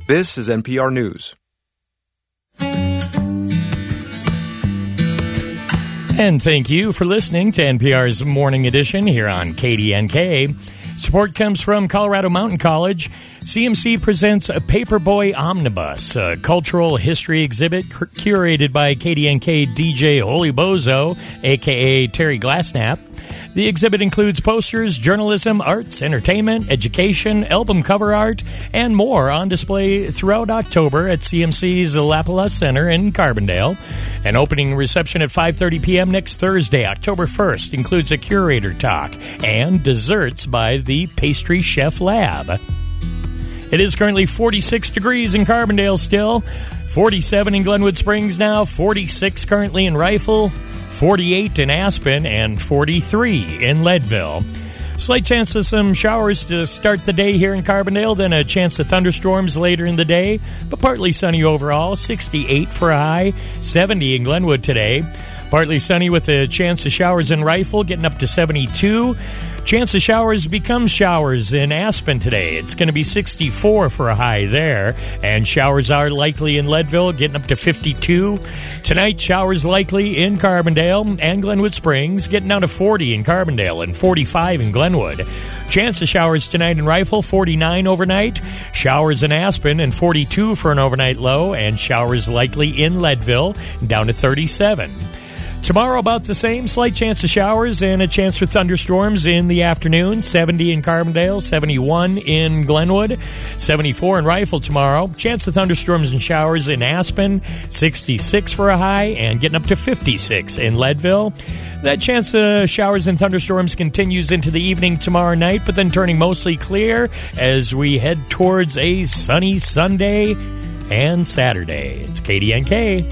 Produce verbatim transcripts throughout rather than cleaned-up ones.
This is N P R News. And thank you for listening to N P R's Morning Edition here on K D N K. Support comes from Colorado Mountain College. C M C presents a Paperboy Omnibus, a cultural history exhibit cur- curated by K D N K D J Holy Bozo, a k a. Terry Glassnap. The exhibit includes posters, journalism, arts, entertainment, education, album cover art, and more on display throughout October at C M C's Lapala Center in Carbondale. An opening reception at five thirty p.m. next Thursday, October first, includes a curator talk and desserts by the Pastry Chef Lab. It is currently forty-six degrees in Carbondale still, forty-seven in Glenwood Springs now, forty-six currently in Rifle, forty-eight in Aspen, and forty-three in Leadville. Slight chance of some showers to start the day here in Carbondale, then a chance of thunderstorms later in the day, but partly sunny overall, sixty-eight for a high, seventy in Glenwood today. Partly sunny with a chance of showers in Rifle, getting up to seventy-two. Chance of showers becomes showers in Aspen today. It's going to be sixty-four for a high there. And showers are likely in Leadville, getting up to fifty-two. Tonight, showers likely in Carbondale and Glenwood Springs, getting down to forty in Carbondale and forty-five in Glenwood. Chance of showers tonight in Rifle, forty-nine overnight. Showers in Aspen and forty-two for an overnight low. And showers likely in Leadville, down to thirty-seven. Tomorrow, about the same. Slight chance of showers and a chance for thunderstorms in the afternoon. seventy in Carbondale, seventy-one in Glenwood, seventy-four in Rifle tomorrow. Chance of thunderstorms and showers in Aspen, sixty-six for a high, and getting up to fifty-six in Leadville. That chance of showers and thunderstorms continues into the evening tomorrow night, but then turning mostly clear as we head towards a sunny Sunday and Saturday. It's K D N K.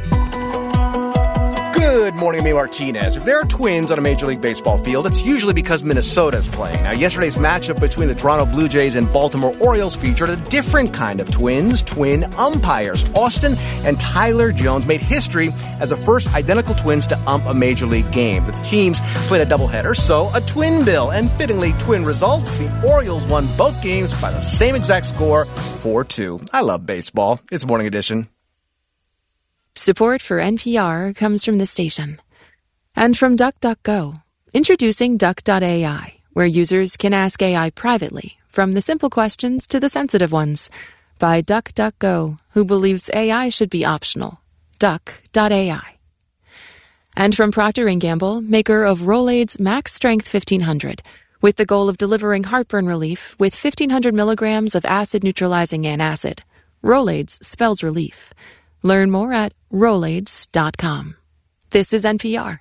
Good morning, I'm Martinez. If there are twins on a Major League Baseball field, it's usually because Minnesota is playing. Now, yesterday's matchup between the Toronto Blue Jays and Baltimore Orioles featured a different kind of twins, twin umpires. Austin and Tyler Jones made history as the first identical twins to ump a Major League game. The teams played a doubleheader, so a twin bill, and fittingly twin results. The Orioles won both games by the same exact score, four two. I love baseball. It's Morning Edition. Support for N P R comes from the station. And from DuckDuckGo. Introducing Duck dot A I, where users can ask A I privately, from the simple questions to the sensitive ones. By DuckDuckGo, who believes A I should be optional. Duck dot A I. And from Procter and Gamble, maker of Rolaids Max Strength fifteen hundred, with the goal of delivering heartburn relief with fifteen hundred milligrams of acid-neutralizing antacid. Rolaids spells relief. Learn more at Rolaids dot com. This is N P R.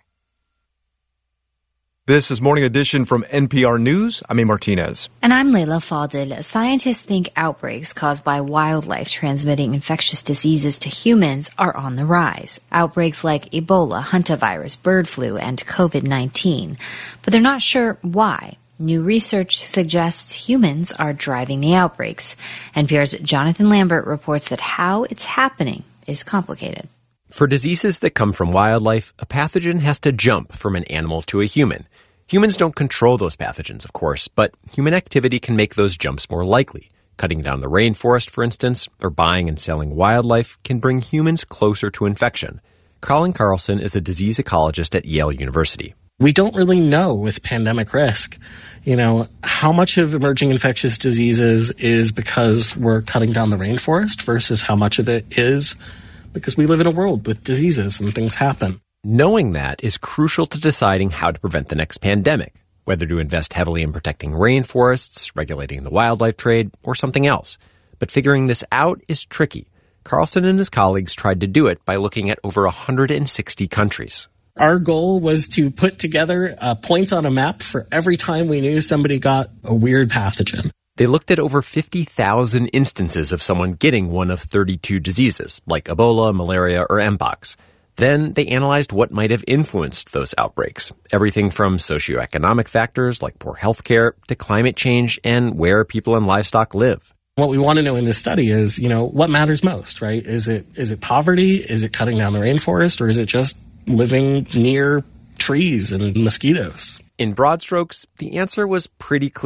This is Morning Edition from N P R News. I'm A. Martinez. And I'm Leila Fadil. Scientists think outbreaks caused by wildlife transmitting infectious diseases to humans are on the rise. Outbreaks like Ebola, hantavirus, bird flu, and covid nineteen. But they're not sure why. New research suggests humans are driving the outbreaks. N P R's Jonathan Lambert reports that how it's happening is complicated. For diseases that come from wildlife, a pathogen has to jump from an animal to a human. Humans don't control those pathogens, of course, but human activity can make those jumps more likely. Cutting down the rainforest, for instance, or buying and selling wildlife can bring humans closer to infection. Colin Carlson is a disease ecologist at Yale University. We don't really know with pandemic risk, you know, how much of emerging infectious diseases is because we're cutting down the rainforest versus how much of it is because we live in a world with diseases and things happen. Knowing that is crucial to deciding how to prevent the next pandemic, whether to invest heavily in protecting rainforests, regulating the wildlife trade, or something else. But figuring this out is tricky. Carlson and his colleagues tried to do it by looking at over one hundred sixty countries. Our goal was to put together a point on a map for every time we knew somebody got a weird pathogen. They looked at over fifty thousand instances of someone getting one of thirty-two diseases, like Ebola, malaria, or Mpox. Then they analyzed what might have influenced those outbreaks, everything from socioeconomic factors like poor health care to climate change and where people and livestock live. What we want to know in this study is, you know, what matters most, right? Is it is it poverty? Is it cutting down the rainforest? Or is it just living near trees and mosquitoes? In broad strokes, the answer was pretty clear.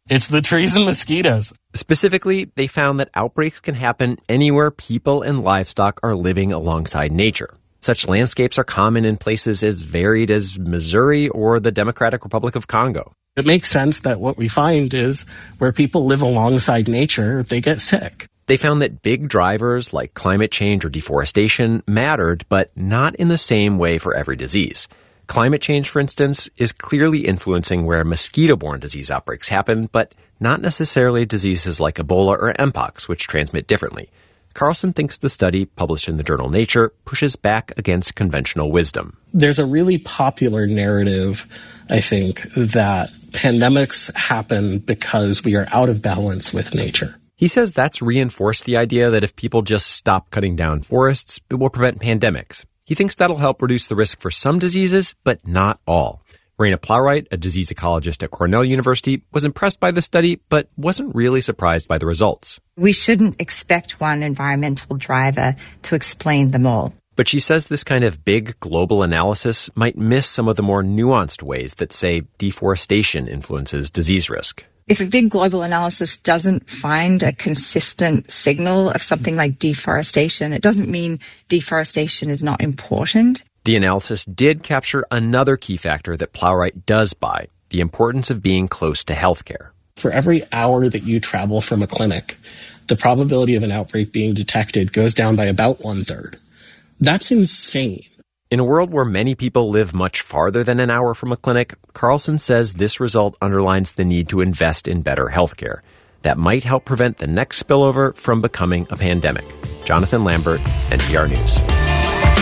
It's the trees and mosquitoes. Specifically, they found that outbreaks can happen anywhere people and livestock are living alongside nature. Such landscapes are common in places as varied as Missouri or the Democratic Republic of Congo. It makes sense that what we find is where people live alongside nature, they get sick. They found that big drivers like climate change or deforestation mattered, but not in the same way for every disease. Climate change, for instance, is clearly influencing where mosquito-borne disease outbreaks happen, but not necessarily diseases like Ebola or Mpox, which transmit differently. Carlson thinks the study, published in the journal Nature, pushes back against conventional wisdom. There's a really popular narrative, I think, that pandemics happen because we are out of balance with nature. He says that's reinforced the idea that if people just stop cutting down forests, it will prevent pandemics. He thinks that'll help reduce the risk for some diseases, but not all. Raina Plowright, a disease ecologist at Cornell University, was impressed by the study, but wasn't really surprised by the results. We shouldn't expect one environmental driver to explain them all. But she says this kind of big global analysis might miss some of the more nuanced ways that, say, deforestation influences disease risk. If a big global analysis doesn't find a consistent signal of something like deforestation, it doesn't mean deforestation is not important. The analysis did capture another key factor that Plowright does buy, the importance of being close to healthcare. For every hour that you travel from a clinic, the probability of an outbreak being detected goes down by about one-third. That's insane. In a world where many people live much farther than an hour from a clinic, Carlson says this result underlines the need to invest in better healthcare. That might help prevent the next spillover from becoming a pandemic. Jonathan Lambert, N P R News.